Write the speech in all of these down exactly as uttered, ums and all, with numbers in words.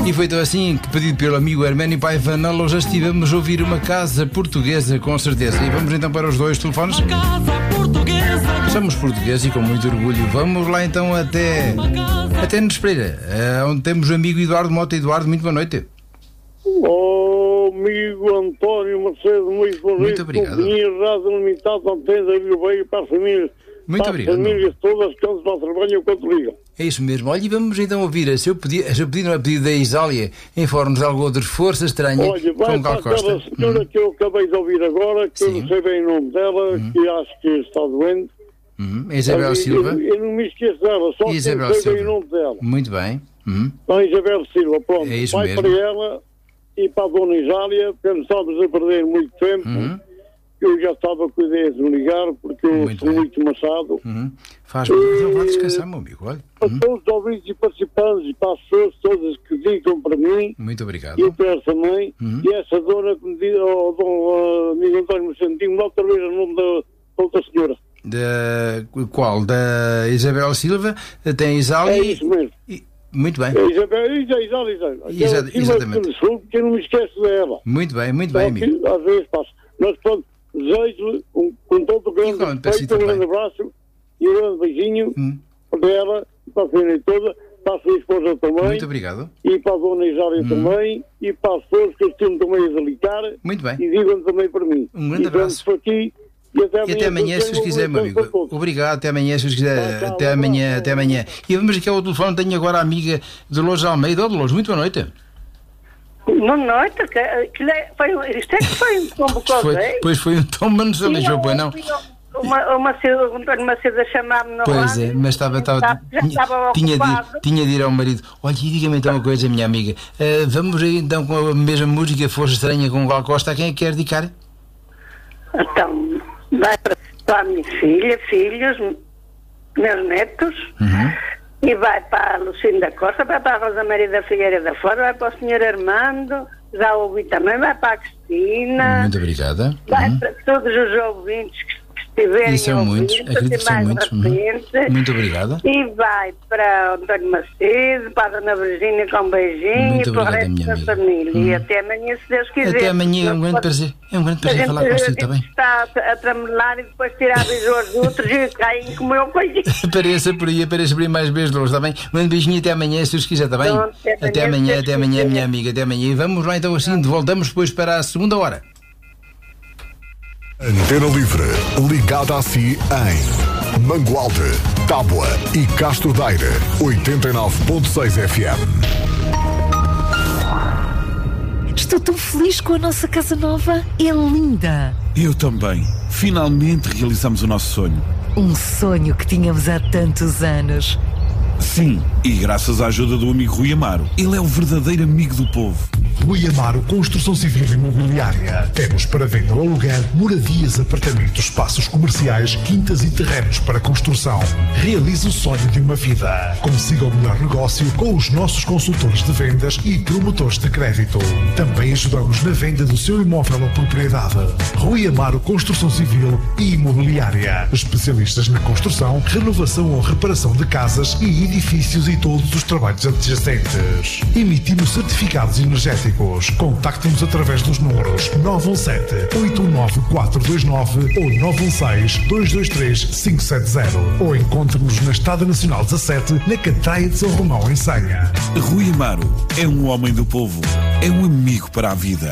E foi então assim que, pedido pelo amigo Herménio Paiva, já estivemos a ouvir uma casa portuguesa, com certeza. E vamos então para os dois telefones. Somos portugueses e com muito orgulho. Vamos lá então até até nos Pereira, onde temos o amigo Eduardo Mota. Eduardo, muito boa noite. Oh, amigo António Macedo, muito boa noite. Muito obrigado. Companhia Rádio Limitada, Antena da Bilbao, para as famílias. Muito para obrigado. As famílias todas que andam para o trabalho enquanto ligam. É isso mesmo. Olha, e vamos então ouvir a seu pedido, a seu pedido, não é pedido da Isália, informa-nos de algo de força estranha. Olha, vai com para Gal aquela Costa. senhora Uhum. que eu acabei de ouvir agora, que Sim. eu não sei bem o nome dela, Uhum. que acho que está doente. Uhum. Isabel eu, Silva. Eu, eu não me esqueço dela, só Isabel que eu não sei Silva. bem o nome dela. Muito bem. Uhum. Então, Isabel Silva, pronto. É isso vai mesmo. para ela e para a dona Isália, porque não estamos a perder muito tempo. Uhum. Eu já estava com ideias de ligar, porque eu Muito sou bem. muito maçado. Uhum. Faz muito bem descansar, meu amigo. Olha. Para Uhum. todos os ouvintes e participantes e para as pessoas todas que digam para mim, Muito obrigado. eu peço também, Uhum. e essa dona que me diz, oh, dom uh, amigo António Mocentinho, dá outra vez o nome da, da outra senhora. Da qual? Da Isabel Silva, tem a Isália. É isso mesmo. E- Muito bem. É Isabel, Isabel, Isabel, Isabel. Exa- Aquela exatamente. que eu- que eu não me esqueço dela. Muito bem, muito bem, Só que, amigo. às vezes passa. Mas pronto, desejo-lhe um, com todo o grande Igualmente para si respeito, um grande também. abraço e um grande beijinho Hum. para ela, para a família toda, para a sua esposa também. Muito obrigado. E para a dona Isália também, e para as pessoas que estimam também a delicar, Muito bem. e digam também para mim. Um grande E vamos abraço. por aqui, e até E amanhã. até amanhã, se os quiser, meu amigo. Obrigado, até amanhã, se os quiser. Tchau, tchau, Até um amanhã, abraço. até amanhã. E vamos aqui ao telefone, tenho agora a amiga Dolores Almeida. Oh, Dolores, muito boa noite. Boa noite, que, que le- foi, um- isto é que foi um tombo que eu Foi, dei. pois foi um tom, mas não se aleijou, pois não. Uma, uma cedo, o António Macedo a chamar-me na Pois é, rádio. mas estava, estava, Já estava tinha, de, ocupado. tinha de ir ao marido. Olha, e diga-me então uma coisa, minha amiga. Eh, vamos aí então com a mesma música, Força Estranha, com o Gal Costa. A quem é que quer dedicar? Então, vai para, para a minha filha, filhos, meus netos, Uhum. e vai para a Lucinda Costa, vai para a Rosa Maria da Figueira da Fora, vai para o senhor Armando, já ouvi também, vai para a Cristina, Muito obrigada. vai Uhum. para todos os ouvintes que estiverem E são a ouvir, muitos, acredito que e são mais muitos. de Uhum. repente. Muito obrigada. E vai para o António Macedo, para a Dona Virgínia com um beijinho Muito e para o obrigada, resto minha da amiga. família. Uhum. E até amanhã, se Deus quiser. Até amanhã, é um grande Pode- prazer. É um grande A prazer gente, falar consigo, está a gente bem? está a, a tramelar e depois tirar beijos aos outros e caem como eu coisinho. Apareça por aí, apareça por aí mais vezes, Dolores, está bem? Um grande beijinho até amanhã, se os quiser, está bem? Pronto, até Até amanhã, amanhã, se até Deus amanhã, quiser. minha amiga, até amanhã. E vamos lá então assim, voltamos depois para a segunda hora. Antena Livre, ligada a si em Mangualde, Tábua e Castro Daire, oitenta e nove ponto seis F M. Estou tão feliz com a nossa casa nova. É linda. Eu também. Finalmente realizamos o nosso sonho. Um sonho que tínhamos há tantos anos. Sim, e graças à ajuda do amigo Rui Amaro. Ele é o verdadeiro amigo do povo. Rui Amaro Construção Civil e Imobiliária. Temos para venda ou aluguer moradias, apartamentos, espaços comerciais, quintas e terrenos para construção. Realize o sonho de uma vida. Consiga o melhor negócio com os nossos consultores de vendas e promotores de crédito. Também ajudamos na venda do seu imóvel ou propriedade. Rui Amaro Construção Civil e Imobiliária. Especialistas na construção, renovação ou reparação de casas e edifícios e todos os trabalhos adjacentes. Emitimos certificados energéticos. Contacte-nos através dos números nove um sete, oito um nove, quatro dois nove ou nove um seis, dois dois três, cinco sete zero ou encontre-nos na Estrada Nacional dezassete, na Catraia de São Romão, em Sanha. Rui Amaro é um homem do povo. É um amigo para a vida.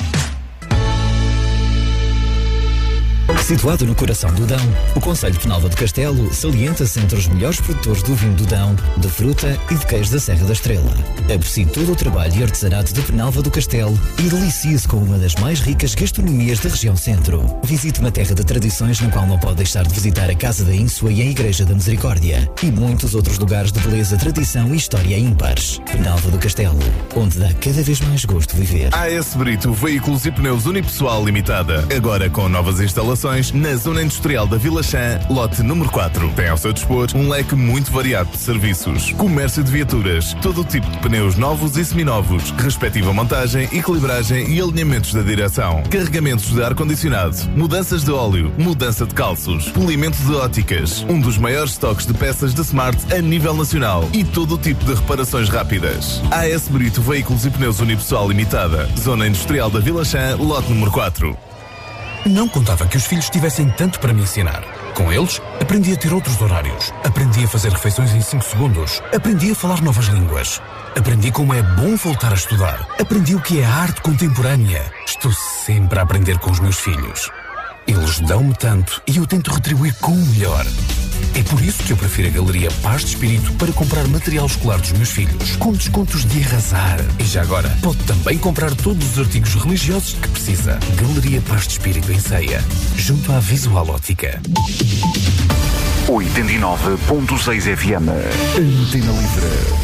Situado no coração do Dão, o Concelho de Penalva do Castelo salienta-se entre os melhores produtores do vinho do Dão, de fruta e de queijo da Serra da Estrela. Aprecie todo o trabalho e artesanato de Penalva do Castelo e delicie-se com uma das mais ricas gastronomias da região centro. Visite uma terra de tradições na qual não pode deixar de visitar a Casa da Ínsua e a Igreja da Misericórdia e muitos outros lugares de beleza, tradição e história ímpares. Penalva do Castelo, onde dá cada vez mais gosto viver. A S Brito Veículos e Pneus Unipessoal Limitada, agora com novas instalações instalações na Zona Industrial da Vila Chã, lote número quatro. Tem ao seu dispor um leque muito variado de serviços. Comércio de viaturas, todo o tipo de pneus novos e seminovos, respectiva montagem, equilibragem e alinhamentos da direção. Carregamentos de ar-condicionado, mudanças de óleo, mudança de calços, polimento de óticas, um dos maiores estoques de peças de Smart a nível nacional e todo o tipo de reparações rápidas. A S Brito Veículos e Pneus Unipessoal Limitada, Zona Industrial da Vila Chã, lote número quatro. Não contava que os filhos tivessem tanto para me ensinar. Com eles, aprendi a ter outros horários. Aprendi a fazer refeições em cinco segundos. Aprendi a falar novas línguas. Aprendi como é bom voltar a estudar. Aprendi o que é arte contemporânea. Estou sempre a aprender com os meus filhos. Eles dão-me tanto e eu tento retribuir com o melhor. É por isso que eu prefiro a Galeria Paz de Espírito para comprar material escolar dos meus filhos, com descontos de arrasar. E já agora, pode também comprar todos os artigos religiosos que precisa. Galeria Paz de Espírito em Ceia, junto à Visual Ótica. oitenta e nove ponto seis F M. Antena Livre.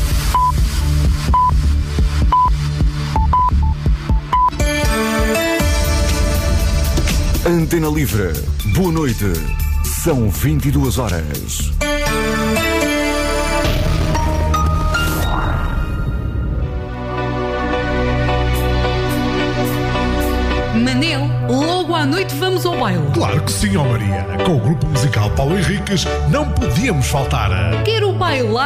Antena Livre. Boa noite. São vinte e duas horas. Manel, logo à noite vamos ao baile. Claro que sim, ó Maria. Com o grupo musical Paulo Henriques não podíamos faltar. Quero bailar.